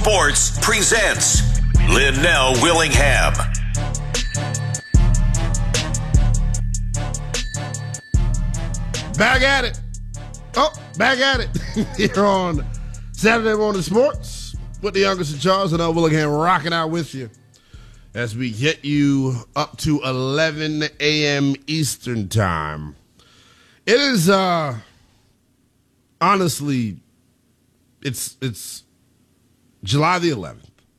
Sports presents Linnell Willingham. Back at it. Back at it. Here on Saturday Morning Sports with the youngest of Charles and Linnell Willingham rocking out with you as we get you up to 11 a.m. Eastern time. It is, honestly, it's July the 11th.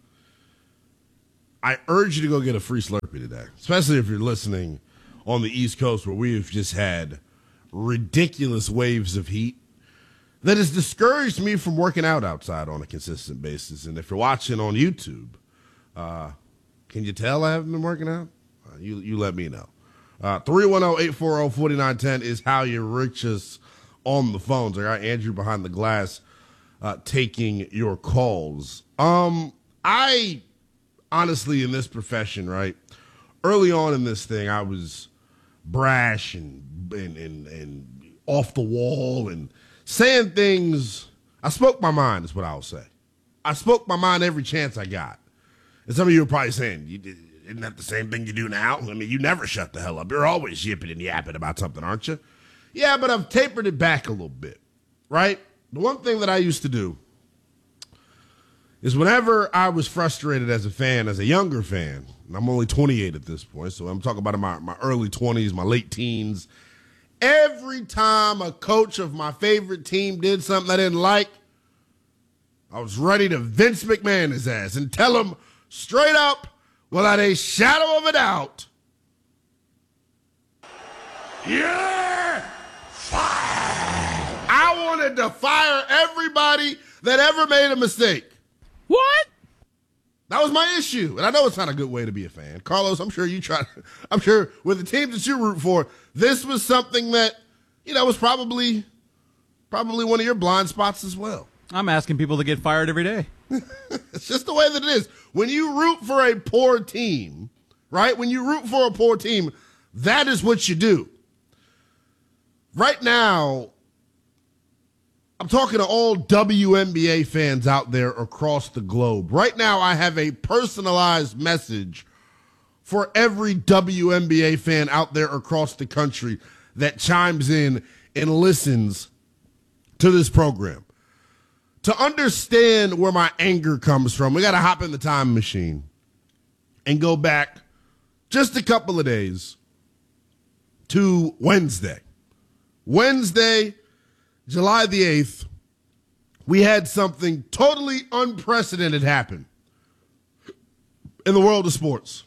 I urge you to go get a free Slurpee today, especially if you're listening on the East Coast where we have just had ridiculous waves of heat that has discouraged me from working out outside on a consistent basis. And if you're watching on YouTube, can you tell I haven't been working out? You let me know. 310-840-4910 is how you reach us on the phones. I got Andrew behind the glass taking your calls. I honestly, in this profession, right, early on in this thing, I was brash and off the wall and saying things. I spoke my mind is what I'll say. I spoke my mind every chance I got. And some of you are probably saying, isn't that the same thing you do now? I mean, you never shut the hell up. You're always yipping and yapping about something, aren't you? Yeah, but I've tapered it back a little bit, right? The one thing that I used to do is whenever I was frustrated as a fan, as a younger fan, and I'm only 28 at this point, so I'm talking about in my early 20s, my late teens, every time a coach of my favorite team did something I didn't like, I was ready to Vince McMahon his ass and tell him straight up, without a shadow of a doubt, you're fired. I wanted to fire everybody that ever made a mistake. What? That was my issue. And I know it's not a good way to be a fan. Carlos, I'm sure I'm sure with the teams that you root for, this was something that, was probably one of your blind spots as well. I'm asking people to get fired every day. It's just the way that it is. When you root for a poor team, right? When you root for a poor team, that is what you do. Right now, I'm talking to all WNBA fans out there across the globe. Right now, I have a personalized message for every WNBA fan out there across the country that chimes in and listens to this program. To understand where my anger comes from, we got to hop in the time machine and go back just a couple of days to Wednesday. Wednesday, July the 8th, we had something totally unprecedented happen in the world of sports.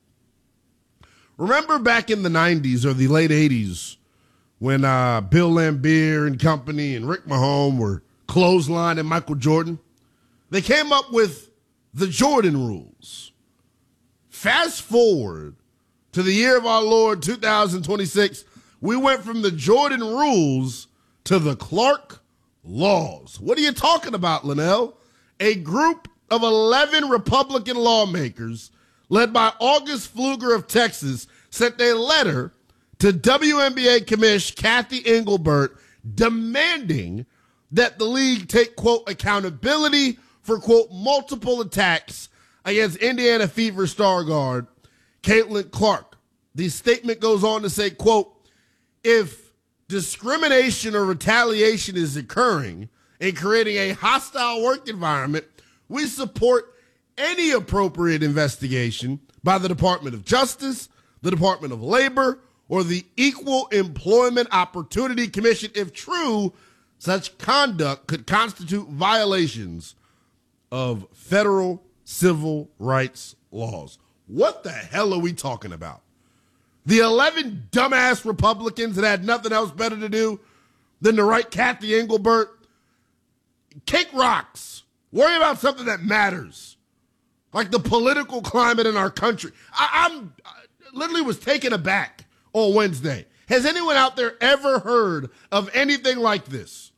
Remember back in the 90s or the late 80s when Bill Laimbeer and company and Rick Mahone were clotheslining Michael Jordan? They came up with the Jordan rules. Fast forward to the year of our Lord 2026, we went from the Jordan rules to the Clark laws. What are you talking about, Linnell? A group of 11 Republican lawmakers led by August Pfluger of Texas sent a letter to WNBA Commissioner Cathy Engelbert demanding that the league take, quote, accountability for, quote, multiple attacks against Indiana Fever star guard Caitlin Clark. The statement goes on to say, quote, if discrimination or retaliation is occurring and creating a hostile work environment, we support any appropriate investigation by the Department of Justice, the Department of Labor, or the Equal Employment Opportunity Commission if true, such conduct could constitute violations of federal civil rights laws. What the hell are we talking about? The 11 dumbass Republicans that had nothing else better to do than to write Cathy Engelbert? Kick rocks. Worry about something that matters, like the political climate in our country. I literally was taken aback on Wednesday. Has anyone out there ever heard of anything like this?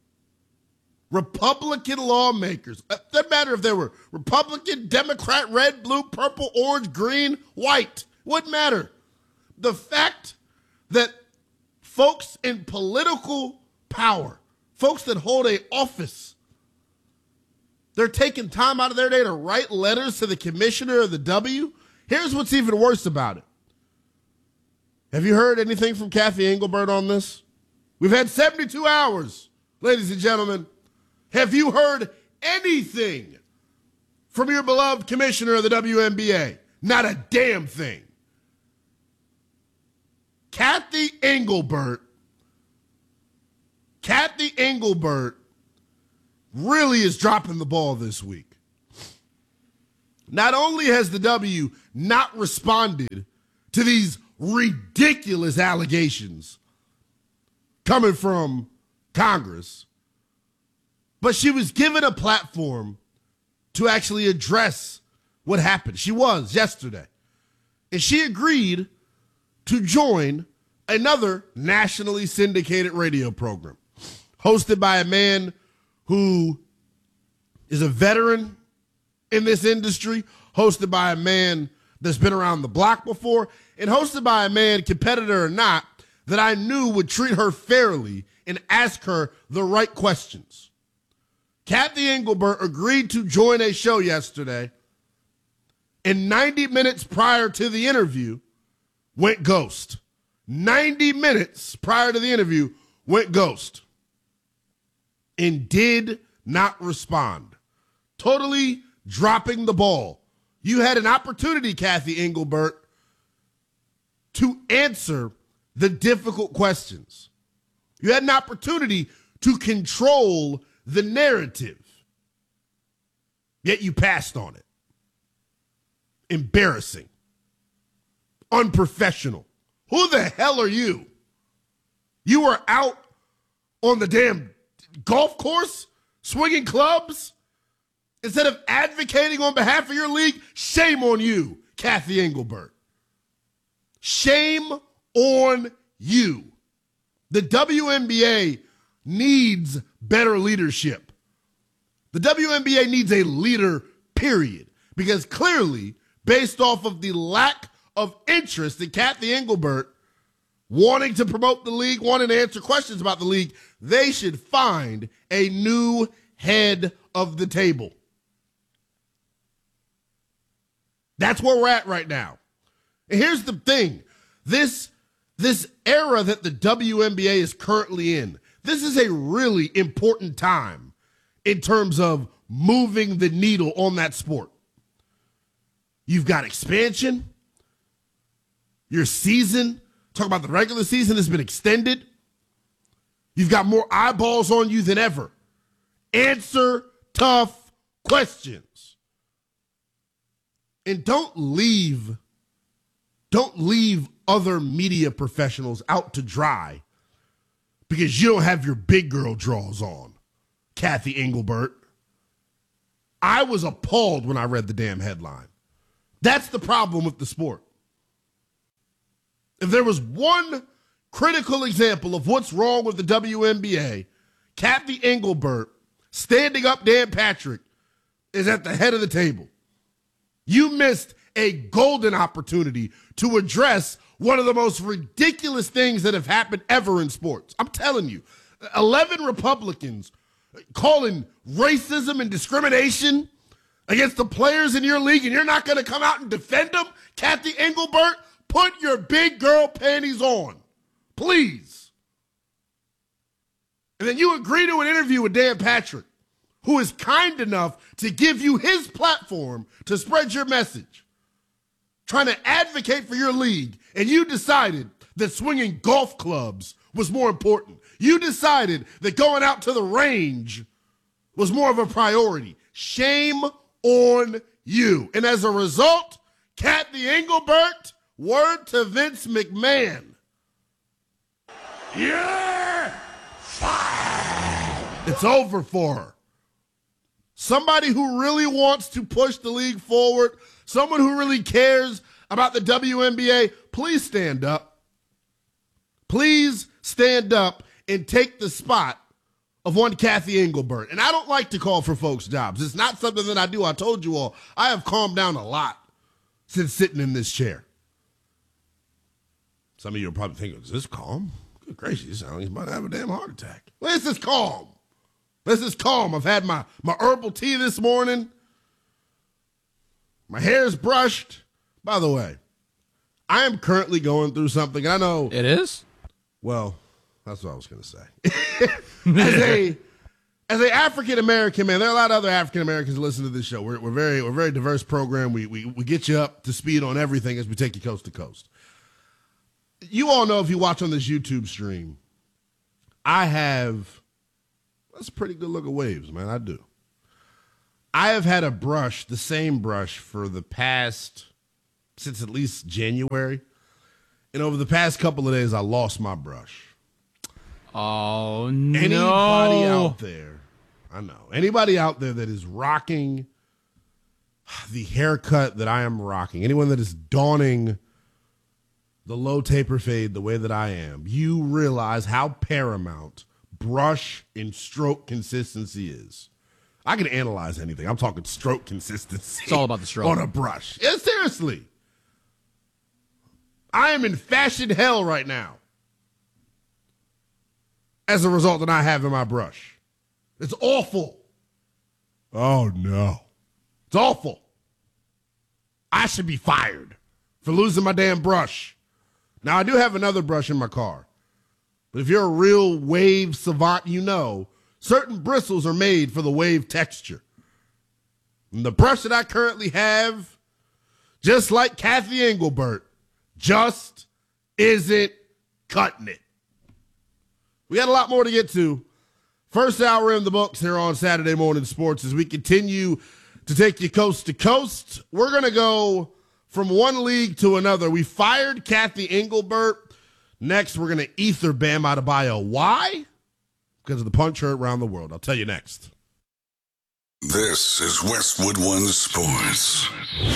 Republican lawmakers. It doesn't matter if they were Republican, Democrat, red, blue, purple, orange, green, white. Wouldn't matter. The fact that folks in political power, folks that hold a office, They're taking time out of their day to write letters to the commissioner of the W. Here's what's even worse about it. Have you heard anything from Kathy Engelbert on this? We've had 72 hours, ladies and gentlemen. Have you heard anything from your beloved commissioner of the WNBA? Not a damn thing. Kathy Engelbert really is dropping the ball this week. Not only has the W not responded to these ridiculous allegations coming from Congress, but she was given a platform to actually address what happened. She was yesterday. And she agreed to join another nationally syndicated radio program hosted by a man who is a veteran in this industry, hosted by a man that's been around the block before, and hosted by a man, competitor or not, that I knew would treat her fairly and ask her the right questions. Kathy Engelbert agreed to join a show yesterday, and 90 minutes prior to the interview, went ghost. 90 minutes prior to the interview, went ghost. And did not respond. Totally dropping the ball. You had an opportunity, Kathy Engelbert, to answer the difficult questions. You had an opportunity to control the narrative. Yet you passed on it. Embarrassing. Unprofessional. Who the hell are you? You were out on the damn golf course swinging clubs instead of advocating on behalf of your league. Shame on you, Kathy Engelbert. Shame on you. The WNBA needs better leadership. The WNBA needs a leader, period. Because clearly, based off of the lack of interest in Kathy Engelbert wanting to promote the league, wanting to answer questions about the league, they should find a new head of the table. That's where we're at right now. And here's the thing. This era that the WNBA is currently in, this is a really important time in terms of moving the needle on that sport. You've got expansion. Your season, talk about the regular season, has been extended. You've got more eyeballs on you than ever. Answer tough questions. And don't leave other media professionals out to dry because you don't have your big girl draws on, Kathy Engelbert. I was appalled when I read the damn headline. That's the problem with the sport. If there was one critical example of what's wrong with the WNBA, Kathy Engelbert standing up Dan Patrick is at the head of the table. You missed a golden opportunity to address one of the most ridiculous things that have happened ever in sports. I'm telling you, 11 Republicans calling racism and discrimination against the players in your league, and you're not going to come out and defend them? Kathy Engelbert, put your big girl panties on, please. And then you agree to an interview with Dan Patrick, who is kind enough to give you his platform to spread your message, trying to advocate for your league, and you decided that swinging golf clubs was more important. You decided that going out to the range was more of a priority. Shame on you. And as a result, Kathy Engelbert, word to Vince McMahon, you're fired. It's over for her. Somebody who really wants to push the league forward, someone who really cares about the WNBA, please stand up. Please stand up and take the spot of one Kathy Engelbert. And I don't like to call for folks' jobs. It's not something that I do. I told you all, I have calmed down a lot since sitting in this chair. Some of you are probably thinking, is this calm? Good gracious, you sound like he's about to have a damn heart attack. Well, this is calm. This is calm. I've had my herbal tea this morning. My hair's brushed. By the way, I am currently going through something. I know. It is? Well, that's what I was going to say. As a African American man, there are a lot of other African Americans who listen to this show. We're a very diverse program. We get you up to speed on everything as we take you coast to coast. You all know, if you watch on this YouTube stream, that's a pretty good look of waves, man. I do. I have had a brush, the same brush, for the past, since at least January. And over the past couple of days, I lost my brush. Oh, no. Anybody out there, I know, anybody out there that is rocking the haircut that I am rocking, anyone that is donning the low taper fade the way that I am, you realize how paramount brush and stroke consistency is. I can analyze anything. I'm talking stroke consistency. It's all about the stroke. On a brush. Yeah, seriously. I am in fashion hell right now as a result that I have in my brush. It's awful. Oh, no. It's awful. I should be fired for losing my damn brush. Now, I do have another brush in my car. But if you're a real wave savant, you know certain bristles are made for the wave texture. And the brush that I currently have, just like Kathy Engelbert, just isn't cutting it. We got a lot more to get to. First hour in the books here on Saturday Morning Sports as we continue to take you coast to coast. We're going to go from one league to another. We fired Kathy Engelbert. Next, we're going to ether Bam Adebayo. Why? Because of the punch heard around the world. I'll tell you next. This is Westwood One Sports.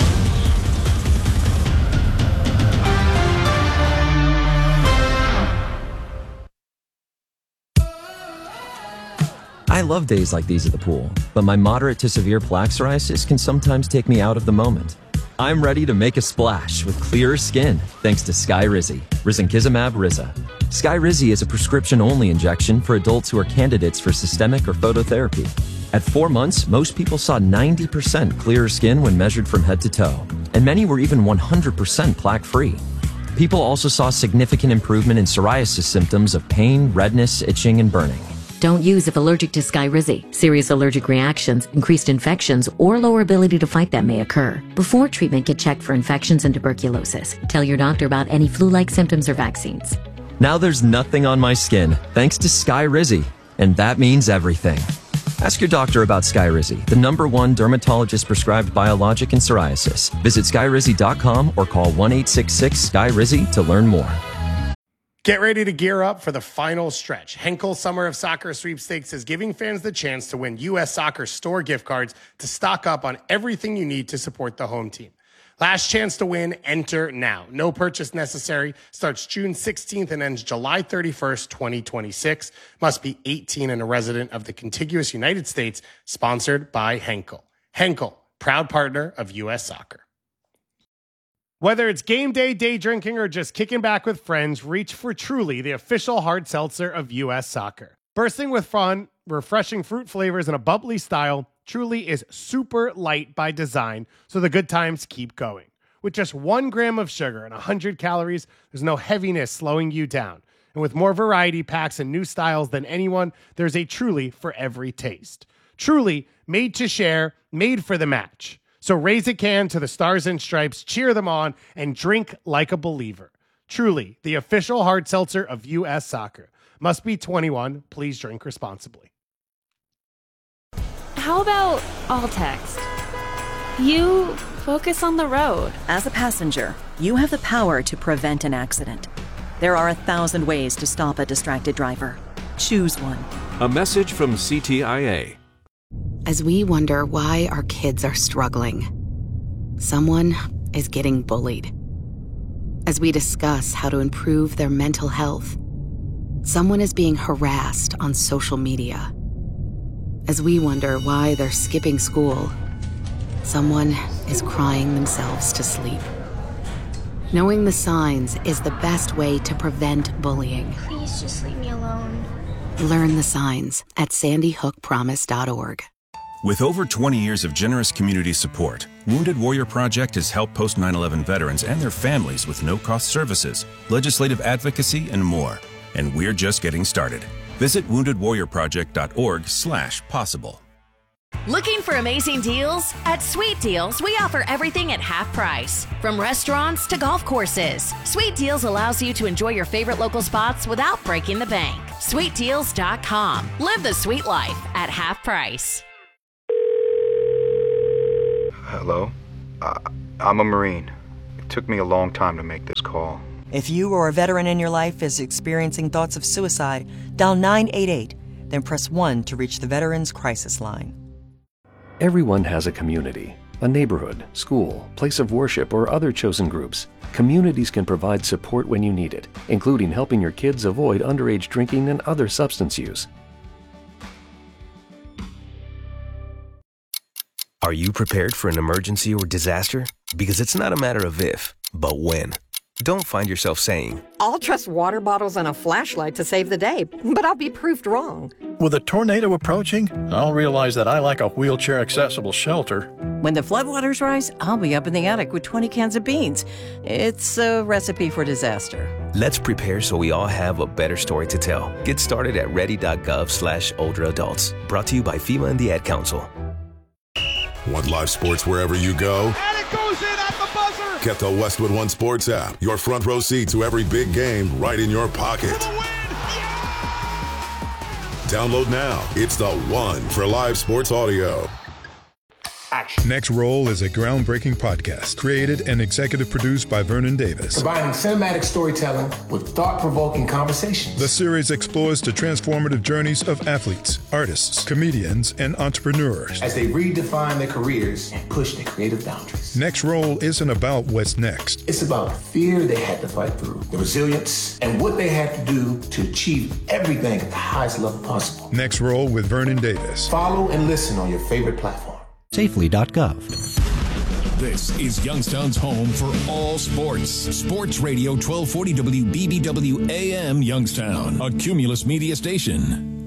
I love days like these at the pool, but my moderate to severe plaque psoriasis can sometimes take me out of the moment. I'm ready to make a splash with clearer skin thanks to Skyrizi, Risankizumab Riza. Skyrizi is a prescription-only injection for adults who are candidates for systemic or phototherapy. At 4 months, most people saw 90% clearer skin when measured from head to toe, and many were even 100% plaque-free. People also saw significant improvement in psoriasis symptoms of pain, redness, itching, and burning. Don't use if allergic to Skyrizi. Serious allergic reactions, increased infections, or lower ability to fight them may occur. Before treatment, get checked for infections and tuberculosis. Tell your doctor about any flu-like symptoms or vaccines. Now there's nothing on my skin thanks to Skyrizi, and that means everything. Ask your doctor about Skyrizi, the #1 dermatologist-prescribed biologic in psoriasis. Visit Skyrizi.com or call 1-866-SKYRIZI to learn more. Get ready to gear up for the final stretch. Henkel Summer of Soccer Sweepstakes is giving fans the chance to win U.S. Soccer store gift cards to stock up on everything you need to support the home team. Last chance to win, enter now. No purchase necessary. Starts June 16th and ends July 31st, 2026. Must be 18 and a resident of the contiguous United States. Sponsored by Henkel. Henkel, proud partner of U.S. Soccer. Whether it's game day, day drinking, or just kicking back with friends, reach for Truly, the official hard seltzer of U.S. Soccer. Bursting with fun, refreshing fruit flavors, and a bubbly style, Truly is super light by design, so the good times keep going. With just 1 gram of sugar and 100 calories, there's no heaviness slowing you down. And with more variety packs and new styles than anyone, there's a Truly for every taste. Truly, made to share, made for the match. So raise a can to the Stars and Stripes, cheer them on, and drink like a believer. Truly, the official hard seltzer of U.S. Soccer. Must be 21. Please drink responsibly. How about all text? You focus on the road. As a passenger, you have the power to prevent an accident. There are 1,000 ways to stop a distracted driver. Choose one. A message from CTIA. As we wonder why our kids are struggling, someone is getting bullied. As we discuss how to improve their mental health, someone is being harassed on social media. As we wonder why they're skipping school, someone is crying themselves to sleep. Knowing the signs is the best way to prevent bullying. Please just leave me alone. Learn the signs at sandyhookpromise.org. With over 20 years of generous community support, Wounded Warrior Project has helped post 9/11 veterans and their families with no-cost services, legislative advocacy, and more. And we're just getting started. Visit woundedwarriorproject.org/possible. Looking for amazing deals? At Sweet Deals, we offer everything at half price. From restaurants to golf courses, Sweet Deals allows you to enjoy your favorite local spots without breaking the bank. SweetDeals.com. Live the sweet life at half price. Hello? I'm a Marine. It took me a long time to make this call. If you or a veteran in your life is experiencing thoughts of suicide, dial 988, then press 1 to reach the Veterans Crisis Line. Everyone has a community, a neighborhood, school, place of worship, or other chosen groups. Communities can provide support when you need it, including helping your kids avoid underage drinking and other substance use. Are you prepared for an emergency or disaster? Because it's not a matter of if, but when. Don't find yourself saying, I'll trust water bottles and a flashlight to save the day, but I'll be proved wrong. With a tornado approaching, I'll realize that I lack a wheelchair-accessible shelter. When the floodwaters rise, I'll be up in the attic with 20 cans of beans. It's a recipe for disaster. Let's prepare so we all have a better story to tell. Get started at ready.gov/older adults. Brought to you by FEMA and the Ad Council. Want live sports wherever you go? And it goes in at the buzzer! Get the Westwood One Sports app. Your front row seat to every big game right in your pocket. For the win! Yeah! Download now. It's the one for live sports audio. Action. Next Roll is a groundbreaking podcast created and executive produced by Vernon Davis. Combining cinematic storytelling with thought-provoking conversations. The series explores the transformative journeys of athletes, artists, comedians, and entrepreneurs as they redefine their careers and push their creative boundaries. Next Roll isn't about what's next. It's about the fear they had to fight through, the resilience, and what they had to do to achieve everything at the highest level possible. Next Roll with Vernon Davis. Follow and listen on your favorite platform. Safely.gov. This is Youngstown's home for all sports. Sports Radio 1240 WBBW AM Youngstown, a Cumulus media station.